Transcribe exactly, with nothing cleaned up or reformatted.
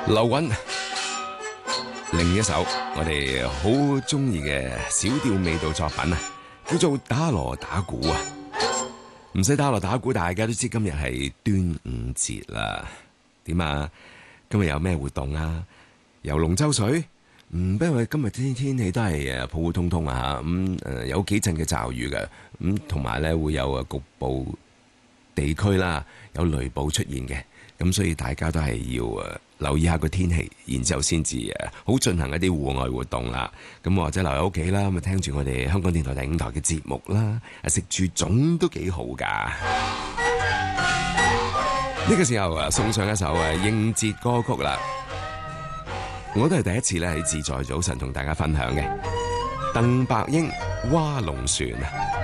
劉韻另一首我哋好中意嘅小調味道作品啊，叫做打鑼打鼓啊。唔使打鑼打鼓，大家都知今日係端午節啦。點啊？今日有咩活動啊？游龍舟水？嗯，不過今日天天氣都係誒普普通通啊，咁、嗯、誒有幾陣嘅驟雨嘅，咁同埋咧會有誒局部地區啦有雷暴出現嘅，咁所以大家都係要誒留意下個天氣，然之後先至誒好進行一啲戶外活動啦。咁或者留喺屋企啦，咁啊聽住我哋香港電台第五台嘅節目啦，食住粽都幾好噶。呢個時候啊，送上一首誒應節歌曲啦。我都係第一次咧喺自在早晨同大家分享嘅，鄧白英《蛙龍船》啊。